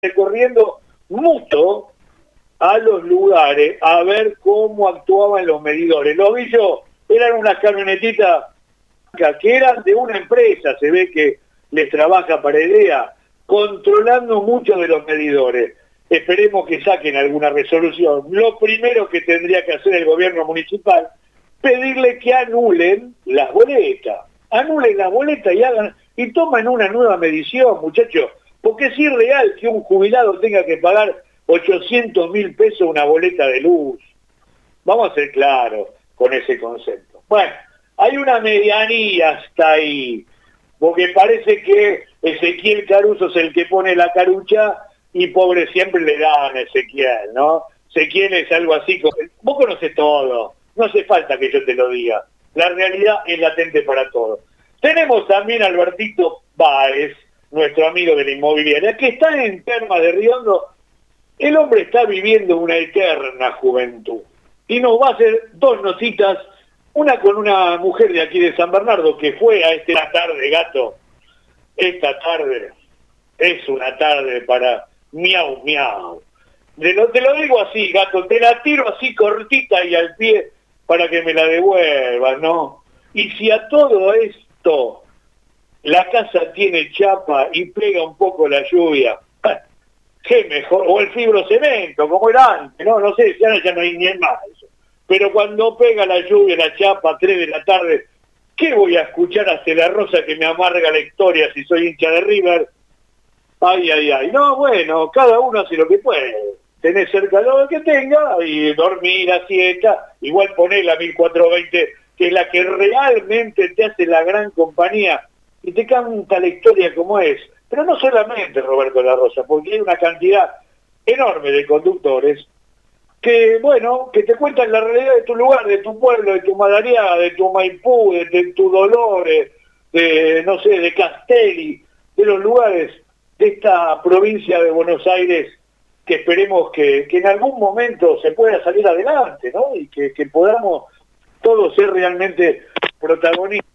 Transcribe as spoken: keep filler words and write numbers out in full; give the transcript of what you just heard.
recorriendo mucho a los lugares a ver cómo actuaban los medidores. Los vi yo, eran unas camionetitas que eran de una empresa, se ve que les trabaja para idea, controlando mucho de los medidores. Esperemos que saquen alguna resolución. Lo primero que tendría que hacer el gobierno municipal, pedirle que anulen las boletas. Anulen las boletas y hagan y toman una nueva medición, muchachos, porque es irreal que un jubilado tenga que pagar ochocientos mil pesos una boleta de luz. Vamos a ser claros con ese concepto. Bueno, hay una medianía hasta ahí, porque parece que Ezequiel Caruso es el que pone la carucha y pobre siempre le dan a Ezequiel, ¿no? Ezequiel es algo así como... Vos conocés todo, no hace falta que yo te lo diga. La realidad es latente para todos. Tenemos también a Albertito Báez, nuestro amigo de la inmobiliaria, que está en Termas de Riondo. El hombre está viviendo una eterna juventud. Y nos va a hacer dos notitas, una con una mujer de aquí de San Bernardo, que fue a esta tarde, gato. Esta tarde es una tarde para miau, miau. Te lo, te lo digo así, gato, te la tiro así cortita y al pie para que me la devuelvas, ¿no? Y si a todo esto la casa tiene chapa y pega un poco la lluvia, qué mejor, o el fibrocemento, como era antes, no, no sé, ya, ya no hay ni el más eso. Pero cuando pega la lluvia, la chapa, a tres de la tarde, ¿qué voy a escuchar hacia la rosa que me amarga la historia si soy hincha de River? Ay, ay, ay. No, bueno, cada uno hace lo que puede. Tenés cerca lo que tenga y dormir, la siesta, igual poné la mil cuatrocientos veinte, que es la que realmente te hace la gran compañía y te canta la historia como es. Pero no solamente Roberto La Rosa, porque hay una cantidad enorme de conductores que, bueno, que te cuentan la realidad de tu lugar, de tu pueblo, de tu Madariaga, de tu Maipú, de, de tu Dolores, de, no sé, de Castelli, de los lugares de esta provincia de Buenos Aires, que esperemos que, que en algún momento se pueda salir adelante, ¿no? Y que, que podamos todos ser realmente protagonistas.